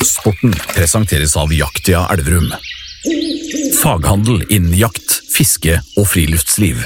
Sporten presenteres av Jaktia Elverum. Faghandel innen jakt, fiske og friluftsliv.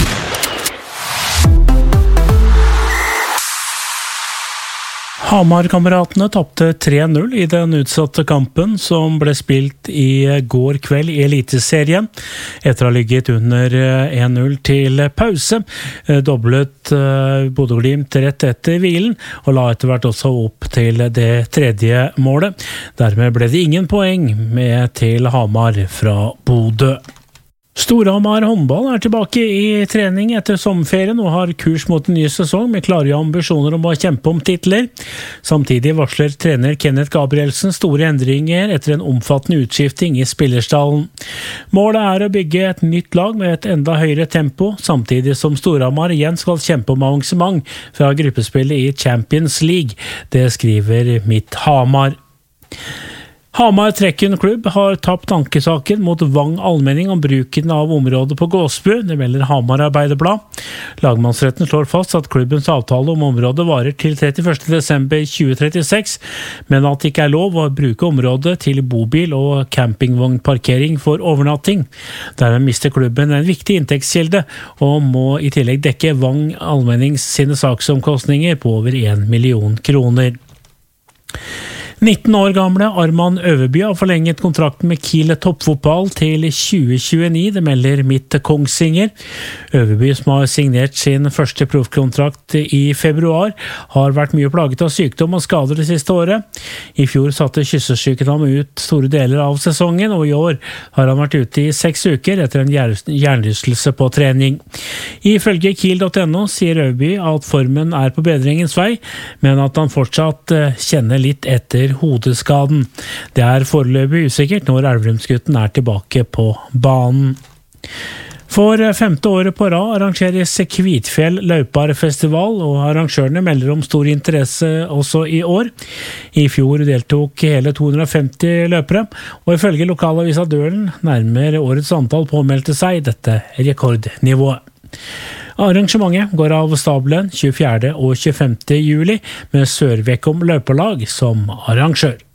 Hamar-kameratene tapte 3-0 i den utsatte kampen som ble spilt i går kveld i Eliteserien. Etter å ha ligget under 1-0 til pause, doblet Bodø/Glimt rett etter hvilen, og la etter hvert også opp til det tredje målet. Dermed ble det ingen poeng med til Hamar fra Bodø. Storhamar håndball tilbake i trening etter sommerferien og har kurs mot en ny sesong med klare ambisjoner om å kjempe om titler. Samtidig varsler trener Kenneth Gabrielsen store endringer etter en omfattende utskifting i spillerstallen. Målet å bygge et nytt lag med et enda høyere tempo, samtidig som Storhamar igjen skal kjempe om avansement fra gruppespillet i Champions League. Det skriver Mitt Hamar. Hamar Trekken Klubb har tapt ankesaken mot Vang Allmenning om bruken av området på Gåsbu, det melder Hamar Arbeiderblad. Lagmannsretten slår fast at klubbens avtale om området varer til 31. desember 2036, men at det ikke lov å bruke området til bobil- og campingvognparkering for overnatting. Dermed mister klubben en viktig inntektskilde, og må i tillegg dekke Vang Allmennings sine saksomkostninger på over 1 million kroner. 19 år gamle Arman Øverby har forlenget kontrakten med Kiel toppfotball til 2029, det melder Mitt Kongsvinger. Øverby, som har signert sin første proffkontrakt i februar, har vært mye plaget av sykdom og skader det siste året. I fjor satte kyssesyken ham ut store deler av sesongen, og i år har han vært ute i 6 uker etter en hjernerystelse på trening. Ifølge Kiel.no sier Øverby at formen på bedringens vei, men at han fortsatt kjenner litt etter hodeskaden. Det foreløpig usikkert når Elverumsgutten tilbake på banen. For 5. året på rad arrangeres Kvitfjell Løyparfestival, og arrangørene melder om stor interesse også i år. I fjor deltok hele 250 løpere, og ifølge lokalavisa Dølen nærmer årets antall påmeldte seg dette rekordnivået. Arrangementet går av stabelen 24. og 25. juli med Sørvekom løperlag som arrangør.